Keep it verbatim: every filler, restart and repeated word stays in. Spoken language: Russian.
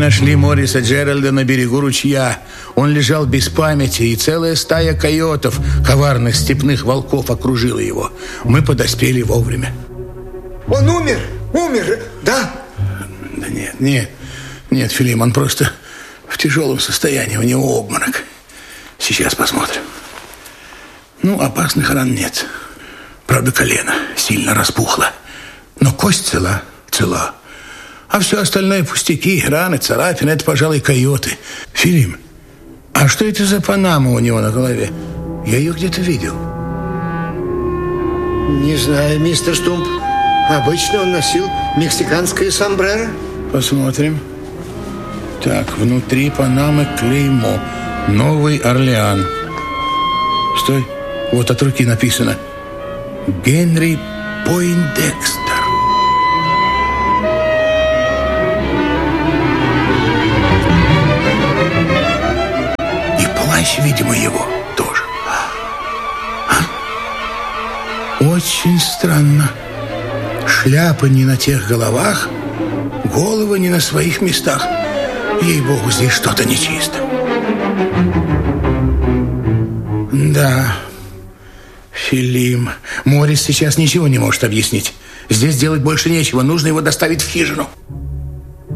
нашли Морриса Джеральда на берегу ручья. Он лежал без памяти, и целая стая койотов, коварных степных волков, окружила его. Мы подоспели вовремя. Он умер? Умер, да? Да нет, нет, нет, Филим, он просто в тяжелом состоянии, у него обморок. Сейчас посмотрим. Ну, опасных ран нет. Правда, колено сильно распухло. Но кость цела, цела. А все остальное пустяки, раны, царапины, это, пожалуй, койоты. Филим, а что это за панама у него на голове? Я ее где-то видел. Не знаю, мистер Стумп. Обычно он носил мексиканское сомбреро. Посмотрим. Так, внутри панамы клеймо. Новый Орлеан. Стой. Вот от руки написано. Генри Пойндекстер. И плащ, видимо, его тоже. А? Очень странно. Шляпа не на тех головах, головы не на своих местах. Ей-богу, здесь что-то нечисто. Да, Филим, Моррис сейчас ничего не может объяснить. Здесь делать больше нечего, нужно его доставить в хижину.